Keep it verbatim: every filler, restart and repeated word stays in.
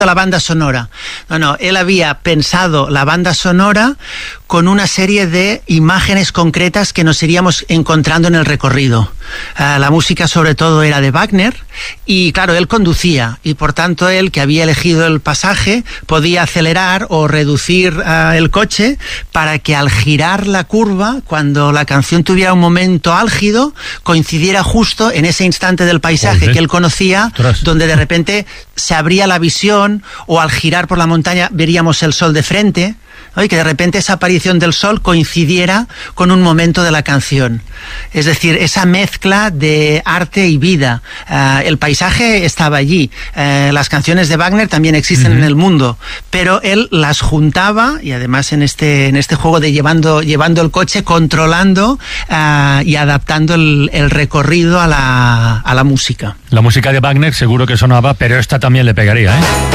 la banda sonora. No, no, él había pensado la banda sonora con una serie de imágenes concretas que nos iríamos encontrando en el recorrido. Uh, la música sobre todo era de Wagner y claro, él conducía y por tanto él, que había elegido el pasaje, podía acelerar o reducir uh, el coche para que al girar la curva, cuando la canción tuviera un momento álgido, coincidiera justo en ese instante del paisaje Oye. que él conocía, Tras. donde de repente se abría la visión, o al girar por la montaña veríamos el sol de frente, ¿no? Y que de repente esa aparición del sol coincidiera con un momento de la canción. Es decir, esa mezcla de arte y vida. Uh, el paisaje estaba allí. Uh, las canciones de Wagner también existen uh-huh. en el mundo, pero él las juntaba, y además en este, en este juego de llevando, llevando el coche, controlando uh, y adaptando el, el recorrido a la, a la música. La música de Wagner seguro que sonaba, pero esta también le pegaría, ¿eh?